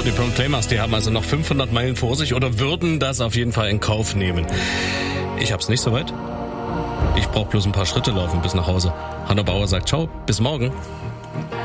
die Proclaimers, die haben also noch 500 Meilen vor sich oder würden das auf jeden Fall in Kauf nehmen. Ich hab's nicht so weit. Ich brauche bloß ein paar Schritte laufen bis nach Hause. Hanno Bauer sagt ciao, bis morgen.